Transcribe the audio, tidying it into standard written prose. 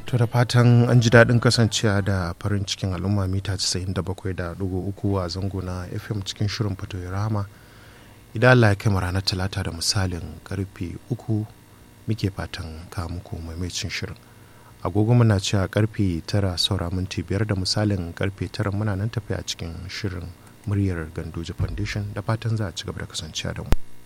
To da fatan an ji daɗin kasancewa da farin cikin al'umma mita 97.3 a zango na FM cikin shirin Fatoyi Rahama. Idan Allah ya kai mu ranar Talata da misalin karfe 3 muke fatan ka muku maimacin shirin. Agogo muna cewa karfe 9 saura minti 5 da misalin karfe 9 muna nan tafi a cikin shirin muryar Ganduje Foundation da fatan za a ci gaba da kasancewa da mu.